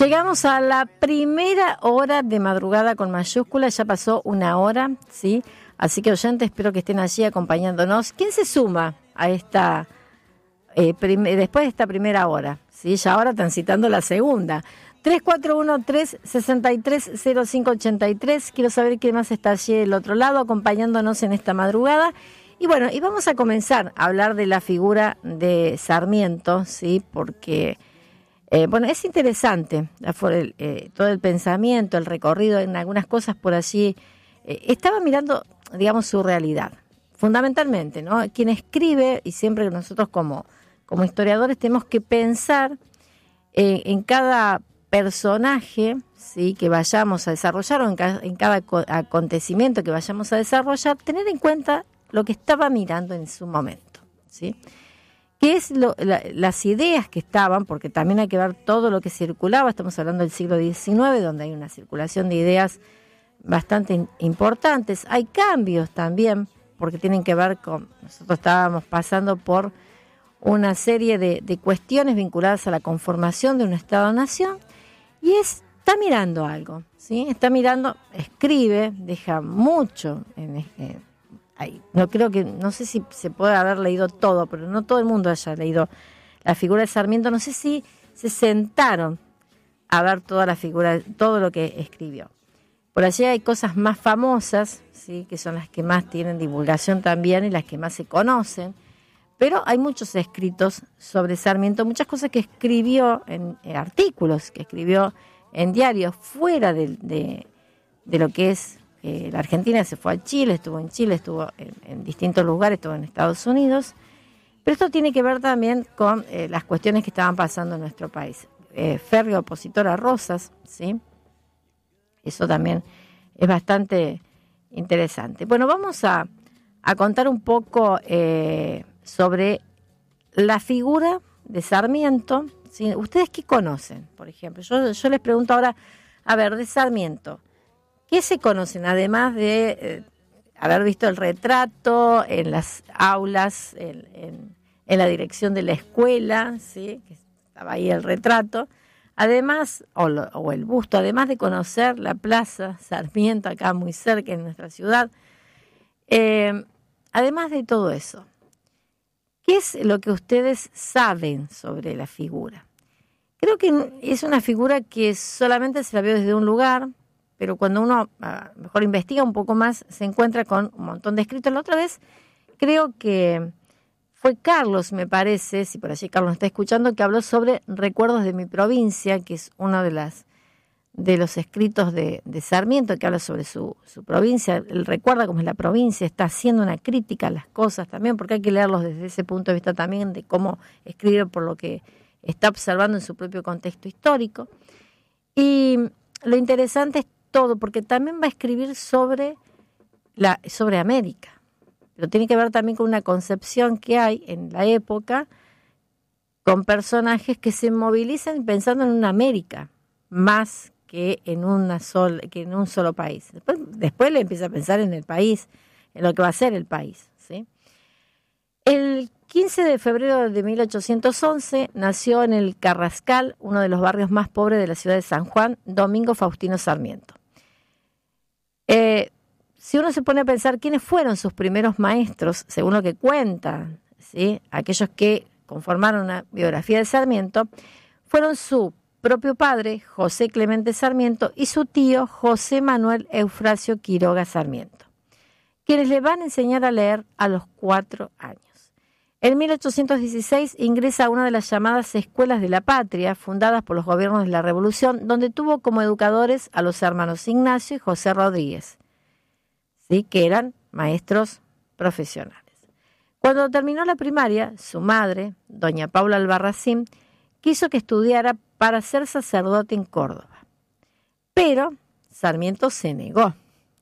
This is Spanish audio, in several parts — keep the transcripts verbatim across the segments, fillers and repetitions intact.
Llegamos a la primera hora de madrugada con mayúscula, ya pasó una hora, ¿sí? Así que oyentes, espero que estén allí acompañándonos. ¿Quién se suma a esta, eh, prim- después de esta primera hora? ¿Sí? Ya ahora transitando la segunda. tres cuatro uno, tres seis tres, cero cinco ocho tres. Quiero saber quién más está allí del otro lado acompañándonos en esta madrugada. Y bueno, y vamos a comenzar a hablar de la figura de Sarmiento, ¿sí? Porque... Eh, bueno, es interesante el, eh, todo el pensamiento, el recorrido en algunas cosas por allí. Eh, estaba mirando, digamos, su realidad, fundamentalmente, ¿no? Quien escribe, y siempre nosotros como, como historiadores tenemos que pensar eh, en cada personaje, ¿sí? Que vayamos a desarrollar o en, ca- en cada co- acontecimiento que vayamos a desarrollar, tener en cuenta lo que estaba mirando en su momento, ¿sí? ¿Qué es lo, la, las ideas que estaban? Porque también hay que ver todo lo que circulaba. Estamos hablando del siglo diecinueve, donde hay una circulación de ideas bastante in, importantes. Hay cambios también, porque tienen que ver con... Nosotros estábamos pasando por una serie de, de cuestiones vinculadas a la conformación de un Estado-nación, y es, está mirando algo, ¿sí? Está mirando, escribe, deja mucho en... en No creo que, no sé si se puede haber leído todo, pero no todo el mundo haya leído la figura de Sarmiento. No sé si se sentaron a ver toda la figura, todo lo que escribió. Por allí hay cosas más famosas, sí, que son las que más tienen divulgación también y las que más se conocen. Pero hay muchos escritos sobre Sarmiento, muchas cosas que escribió en, en artículos, que escribió en diarios fuera de, de, de lo que es. Eh, la Argentina. Se fue a Chile, estuvo en Chile, estuvo en, en distintos lugares, estuvo en Estados Unidos, pero esto tiene que ver también con eh, las cuestiones que estaban pasando en nuestro país. Eh, férreo opositor a Rosas, ¿sí? Eso también es bastante interesante. Bueno, vamos a, a contar un poco eh, sobre la figura de Sarmiento, ¿sí? ¿Ustedes qué conocen, por ejemplo? Yo, yo les pregunto ahora, a ver, de Sarmiento, ¿qué se conocen? Además de eh, haber visto el retrato en las aulas, en, en, en la dirección de la escuela, ¿sí? Que estaba ahí el retrato. Además, o, lo, o el busto, además de conocer la Plaza Sarmiento, acá muy cerca en nuestra ciudad. Eh, además de todo eso, ¿qué es lo que ustedes saben sobre la figura? Creo que es una figura que solamente se la vio desde un lugar, pero cuando uno a lo mejor investiga un poco más, se encuentra con un montón de escritos. La otra vez creo que fue Carlos, me parece, si por allí Carlos está escuchando, que habló sobre Recuerdos de mi provincia, que es uno de las de los escritos de, de Sarmiento, que habla sobre su, su provincia. Él recuerda cómo es la provincia, está haciendo una crítica a las cosas también, porque hay que leerlos desde ese punto de vista también, de cómo escribe por lo que está observando en su propio contexto histórico. Y lo interesante es todo, porque también va a escribir sobre, la, sobre América, pero tiene que ver también con una concepción que hay en la época, con personajes que se movilizan pensando en una América, más que en, una sol, que en un solo país. Después, después le empieza a pensar en el país, en lo que va a ser el país, ¿sí? El quince de febrero de mil ochocientos once nació en el Carrascal, uno de los barrios más pobres de la ciudad de San Juan, Domingo Faustino Sarmiento. Eh, si uno se pone a pensar quiénes fueron sus primeros maestros, según lo que cuentan, ¿sí? Aquellos que conformaron una biografía de Sarmiento, fueron su propio padre, José Clemente Sarmiento, y su tío, José Manuel Eufrasio Quiroga Sarmiento, quienes le van a enseñar a leer a los cuatro años. En mil ochocientos dieciséis ingresa a una de las llamadas Escuelas de la Patria, fundadas por los gobiernos de la Revolución, donde tuvo como educadores a los hermanos Ignacio y José Rodríguez, ¿sí? Que eran maestros profesionales. Cuando terminó la primaria, su madre, doña Paula Albarracín, quiso que estudiara para ser sacerdote en Córdoba. Pero Sarmiento se negó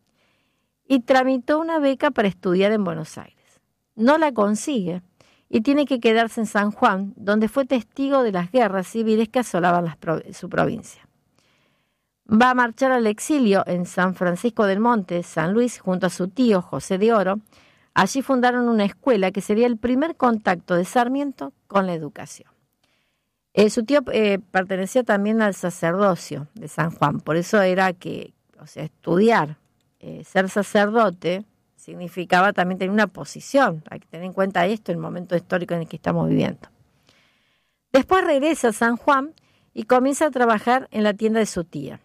y tramitó una beca para estudiar en Buenos Aires. No la consigue y tiene que quedarse en San Juan, donde fue testigo de las guerras civiles que asolaban las, su provincia. Va a marchar al exilio en San Francisco del Monte, San Luis, junto a su tío José de Oro. Allí fundaron una escuela que sería el primer contacto de Sarmiento con la educación. Eh, su tío eh, pertenecía también al sacerdocio de San Juan, por eso era que, o sea, estudiar, eh, ser sacerdote, significaba también tener una posición. Hay que tener en cuenta esto, el momento histórico en el que estamos viviendo. Después regresa a San Juan y comienza a trabajar en la tienda de su tía.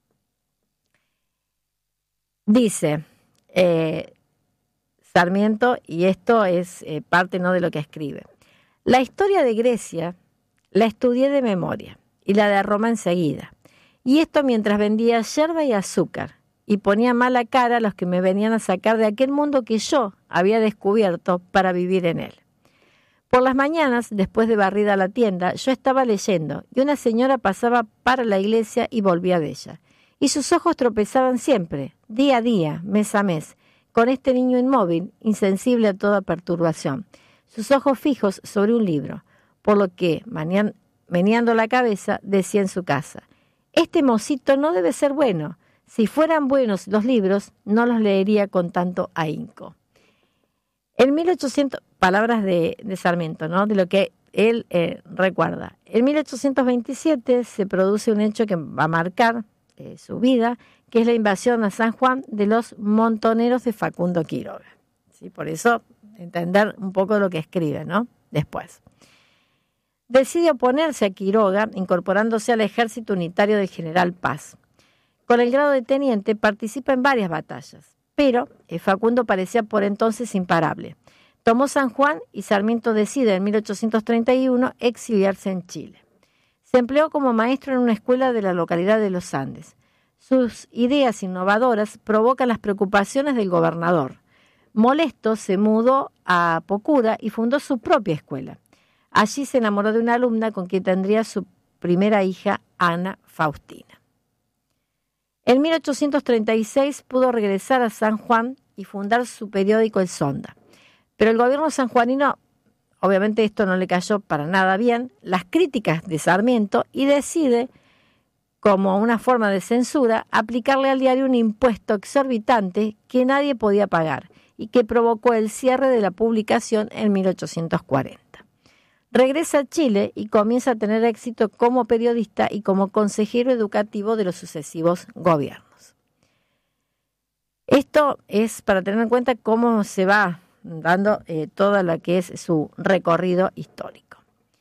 Dice eh, Sarmiento, y esto es eh, parte no de lo que escribe: la historia de Grecia la estudié de memoria y la de Roma enseguida, y esto mientras vendía yerba y azúcar, y ponía mala cara a los que me venían a sacar de aquel mundo que yo había descubierto para vivir en él. Por las mañanas, después de barrida la tienda, yo estaba leyendo, y una señora pasaba para la iglesia y volvía de ella, y sus ojos tropezaban siempre, día a día, mes a mes, con este niño inmóvil, insensible a toda perturbación, sus ojos fijos sobre un libro, por lo que, meneando la cabeza, decía en su casa: este mocito no debe ser bueno. Si fueran buenos los libros, no los leería con tanto ahínco. En mil ochocientos, palabras de, de Sarmiento, ¿no? De lo que él eh, recuerda. En mil ochocientos veintisiete se produce un hecho que va a marcar eh, su vida, que es la invasión a San Juan de los montoneros de Facundo Quiroga. ¿Sí? Por eso, entender un poco lo que escribe, ¿no? Después. Decide oponerse a Quiroga, incorporándose al ejército unitario del general Paz. Con el grado de teniente participa en varias batallas, pero eh, Facundo parecía por entonces imparable. Tomó San Juan y Sarmiento decide en mil ochocientos treinta y uno exiliarse en Chile. Se empleó como maestro en una escuela de la localidad de Los Andes. Sus ideas innovadoras provocan las preocupaciones del gobernador. Molesto, se mudó a Pocura y fundó su propia escuela. Allí se enamoró de una alumna con quien tendría su primera hija, Ana Faustina. En mil ochocientos treinta y seis pudo regresar a San Juan y fundar su periódico El Sonda. Pero el gobierno sanjuanino, obviamente esto no le cayó para nada bien, las críticas de Sarmiento, y decide, como una forma de censura, aplicarle al diario un impuesto exorbitante que nadie podía pagar y que provocó el cierre de la publicación en mil ochocientos cuarenta. Regresa a Chile y comienza a tener éxito como periodista y como consejero educativo de los sucesivos gobiernos. Esto es para tener en cuenta cómo se va dando eh, todo lo que es su recorrido histórico.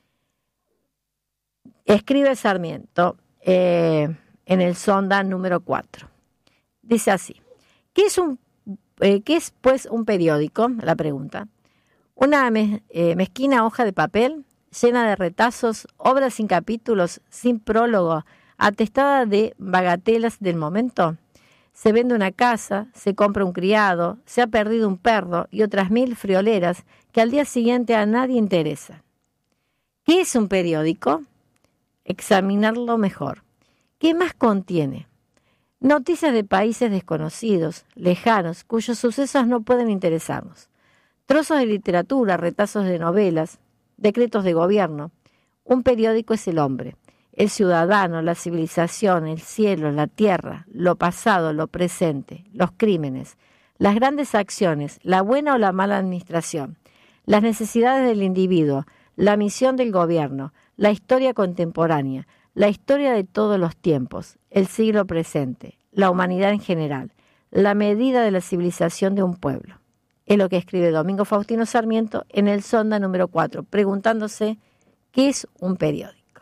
Escribe Sarmiento eh, en el Sonda número cuatro. Dice así: ¿Qué es, un, eh, ¿qué es pues un periódico? La pregunta. Una mez, eh, mezquina hoja de papel, llena de retazos, obra sin capítulos, sin prólogo, atestada de bagatelas del momento. Se vende una casa, se compra un criado, se ha perdido un perro y otras mil frioleras que al día siguiente a nadie interesa. ¿Qué es un periódico? Examinarlo mejor. ¿Qué más contiene? Noticias de países desconocidos, lejanos, cuyos sucesos no pueden interesarnos. Trozos de literatura, retazos de novelas, decretos de gobierno. Un periódico es el hombre, el ciudadano, la civilización, el cielo, la tierra, lo pasado, lo presente, los crímenes, las grandes acciones, la buena o la mala administración, las necesidades del individuo, la misión del gobierno, la historia contemporánea, la historia de todos los tiempos, el siglo presente, la humanidad en general, la medida de la civilización de un pueblo. Es lo que escribe Domingo Faustino Sarmiento en el Sonda número cuatro, preguntándose qué es un periódico.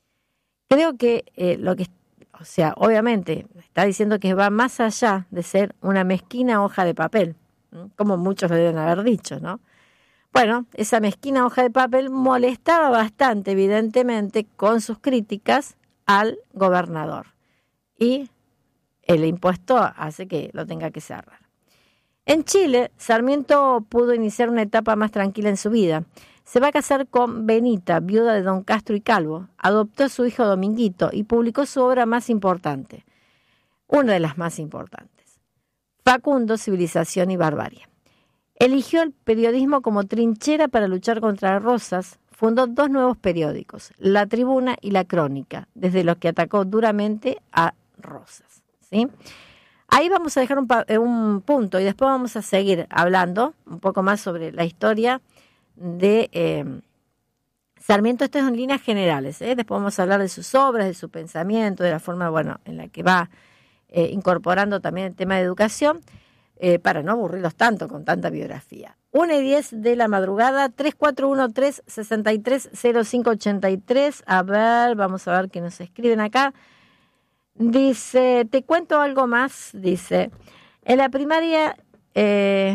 Creo que eh, lo que, o sea, obviamente está diciendo que va más allá de ser una mezquina hoja de papel, ¿no? Como muchos lo deben haber dicho, ¿no? Bueno, esa mezquina hoja de papel molestaba bastante, evidentemente, con sus críticas al gobernador. Y el impuesto hace que lo tenga que cerrar. En Chile, Sarmiento pudo iniciar una etapa más tranquila en su vida. Se va a casar con Benita, viuda de don Castro y Calvo, adoptó a su hijo Dominguito y publicó su obra más importante, una de las más importantes, Facundo, Civilización y Barbarie. Eligió el periodismo como trinchera para luchar contra Rosas, fundó dos nuevos periódicos, La Tribuna y La Crónica, desde los que atacó duramente a Rosas, ¿sí? Ahí vamos a dejar un, un punto y después vamos a seguir hablando un poco más sobre la historia de eh, Sarmiento, esto es en líneas generales, ¿eh? Después vamos a hablar de sus obras, de su pensamiento, de la forma, bueno, en la que va eh, incorporando también el tema de educación, eh, para no aburrirlos tanto con tanta biografía. una y diez de la madrugada, tres cuatro uno tres, seis tres cero cinco ocho tres. A ver, vamos a ver qué nos escriben acá. Dice, te cuento algo más, dice, en la primaria, eh,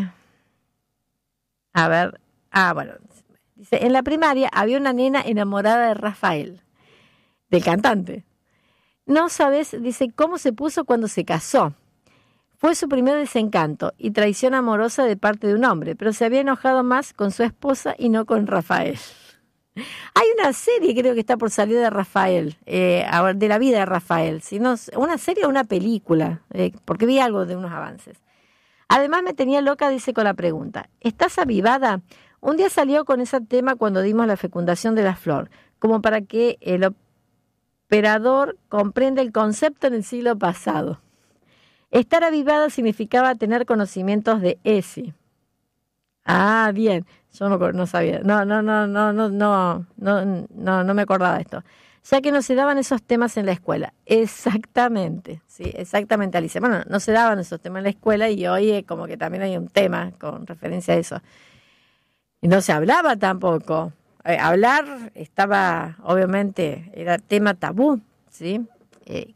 a ver, ah, bueno, dice, en la primaria había una nena enamorada de Rafael, del cantante. No sabes, dice, cómo se puso cuando se casó. Fue su primer desencanto y traición amorosa de parte de un hombre, pero se había enojado más con su esposa y no con Rafael. Hay una serie, creo que está por salir de Rafael, eh, de la vida de Rafael, si no, una serie o una película, eh, porque vi algo de unos avances. Además me tenía loca, dice, con la pregunta, ¿estás avivada? Un día salió con ese tema cuando dimos la fecundación de la flor, como para que el operador comprenda el concepto en el siglo pasado. Estar avivada significaba tener conocimientos de ESI. Ah, bien. Yo no, no sabía. No, no, no, no, no, no, no, no, no me acordaba de esto. Ya que no se daban esos temas en la escuela. Exactamente, sí, exactamente, Alicia. Bueno, no se daban esos temas en la escuela y hoy es como que también hay un tema con referencia a eso. Y no se hablaba tampoco. Eh, hablar estaba, obviamente, era tema tabú, ¿sí? Eh,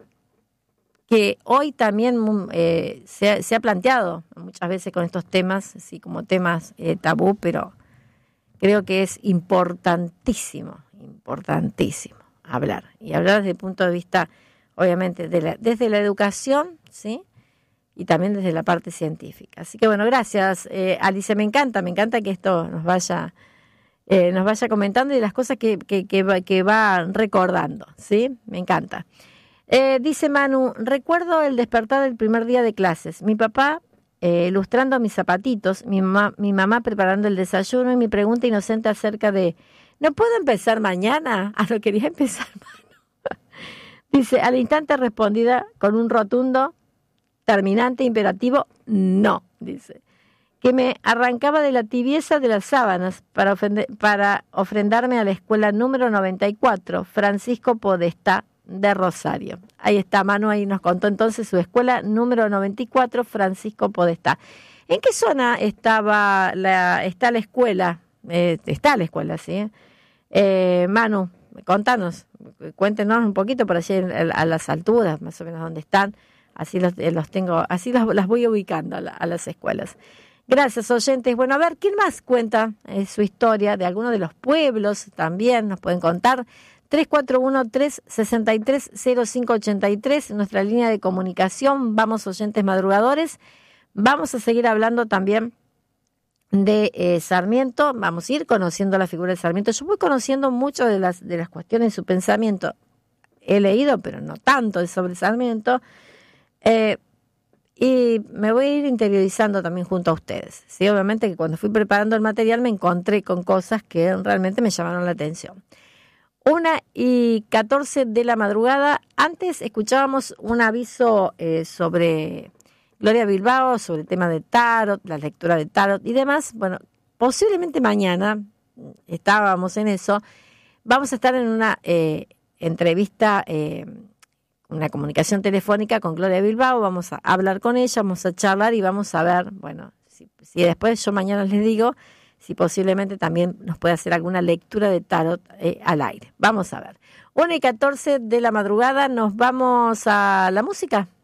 que hoy también eh, se, ha, se ha planteado muchas veces con estos temas, así como temas eh, tabú, pero creo que es importantísimo, importantísimo hablar. Y hablar desde el punto de vista, obviamente, de la, desde la educación, ¿sí? Y también desde la parte científica. Así que bueno, gracias, eh, Alicia, me encanta, me encanta que esto nos vaya, eh, nos vaya comentando y las cosas que, que, que, va, que va recordando, ¿sí? Me encanta. Eh, dice Manu, recuerdo el despertar del primer día de clases. Mi papá eh, ilustrando mis zapatitos, mi mamá, mi mamá preparando el desayuno y mi pregunta inocente acerca de, ¿no puedo empezar mañana? Ah, no quería empezar, Manu. Dice, al instante respondida con un rotundo, terminante, imperativo, no, dice. Que me arrancaba de la tibieza de las sábanas para, ofender, para ofrendarme a la escuela número noventa y cuatro, Francisco Podestá, de Rosario. Ahí está, Manu, ahí nos contó entonces su escuela número noventa y cuatro, Francisco Podestá. ¿En qué zona estaba la, está la escuela? Eh, está la escuela, ¿sí? Eh, Manu, contanos, cuéntenos un poquito por allí a las alturas, más o menos dónde están, así los, los tengo, así las, las voy ubicando a, la, a las escuelas. Gracias, oyentes. Bueno, a ver, ¿quién más cuenta eh, su historia de alguno de los pueblos? También nos pueden contar. tres cuatro uno tres, seis tres cero cinco ocho tres, nuestra línea de comunicación. Vamos, oyentes madrugadores. Vamos a seguir hablando también de eh, Sarmiento. Vamos a ir conociendo la figura de Sarmiento. Yo voy conociendo mucho de las, de las cuestiones de su pensamiento. He leído, pero no tanto, sobre Sarmiento. Eh, y me voy a ir interiorizando también junto a ustedes. Sí, obviamente que cuando fui preparando el material me encontré con cosas que realmente me llamaron la atención. Una y catorce de la madrugada. Antes escuchábamos un aviso eh, sobre Gloria Bilbao, sobre el tema de tarot, la lectura de tarot y demás. Bueno, posiblemente mañana, estábamos en eso, vamos a estar en una eh, entrevista, eh, una comunicación telefónica con Gloria Bilbao. Vamos a hablar con ella, vamos a charlar y vamos a ver, bueno, si, si después yo mañana les digo si posiblemente también nos puede hacer alguna lectura de tarot eh, al aire. Vamos a ver. una y catorce de la madrugada, nos vamos a la música.